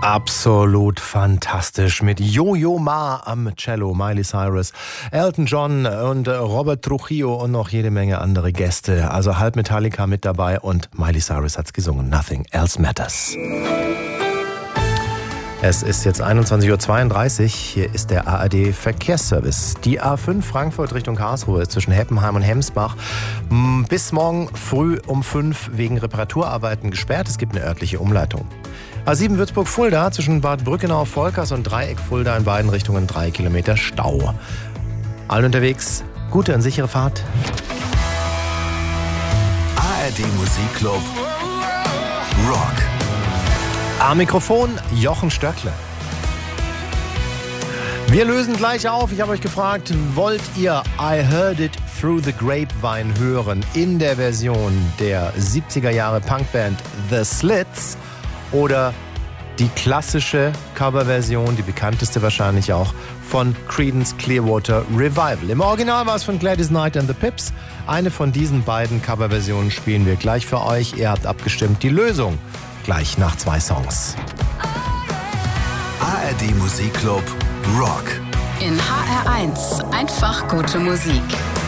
Absolut fantastisch mit Yo-Yo Ma am Cello, Miley Cyrus, Elton John und Robert Trujillo und noch jede Menge andere Gäste. Also halb Metallica mit dabei und Miley Cyrus hat's gesungen. Nothing Else Matters. Es ist jetzt 21.32 Uhr. Hier ist der ARD Verkehrsservice. Die A5 Frankfurt Richtung Karlsruhe ist zwischen Heppenheim und Hemsbach bis morgen früh um 5 wegen Reparaturarbeiten gesperrt. Es gibt eine örtliche Umleitung. A7 Würzburg-Fulda zwischen Bad Brückenau-Volkers und Dreieck Fulda in beiden Richtungen 3 Kilometer Stau. Alle unterwegs, gute und sichere Fahrt. ARD Musikclub Rock. Am Mikrofon Jochen Stöckle. Wir lösen gleich auf. Ich habe euch gefragt, wollt ihr I Heard It Through the Grapevine hören in der Version der 70er Jahre Punkband The Slits oder die klassische Coverversion, die bekannteste wahrscheinlich auch, von Creedence Clearwater Revival. Im Original war es von Gladys Knight and the Pips. Eine von diesen beiden Coverversionen spielen wir gleich für euch. Ihr habt abgestimmt. Die Lösung gleich nach 2 Songs. ARD Musikclub Rock. In HR1 einfach gute Musik.